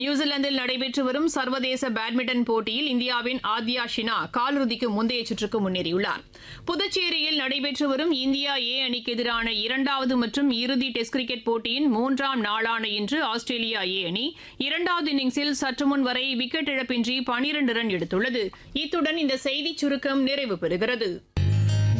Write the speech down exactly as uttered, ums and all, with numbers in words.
நியூசிலாந்தில் நடைபெற்று வரும் சர்வதேச பேட்மிண்டன் போட்டியில் இந்தியாவின் ஆத்யா ஷினா காலிறுதிக்கு முந்தைய சுற்றுக்கு முன்னேறியுள்ளார். புதுச்சேரியில் நடைபெற்று வரும் இந்தியா ஏ அணிக்கு எதிரான இரண்டாவது மற்றும் இறுதி டெஸ்ட் கிரிக்கெட் போட்டியின் மூன்றாம் நாளான இன்று ஆஸ்திரேலியா ஏ அணி இரண்டாவது இன்னிங்ஸில் சற்றுமுன் வரை விக்கெட் இழப்பின்றி பனிரண்டு ரன் எடுத்துள்ளது. இத்துடன் இந்த செய்திச் சுருக்கம் நிறைவு பெறுகிறது.